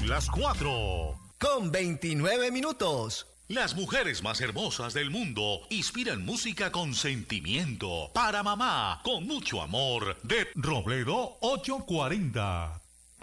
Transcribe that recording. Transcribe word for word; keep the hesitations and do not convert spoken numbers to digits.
Son las cuatro. Con veintinueve minutos. Las mujeres más hermosas del mundo inspiran música con sentimiento. Para mamá, con mucho amor, de Robledo ochocientos cuarenta.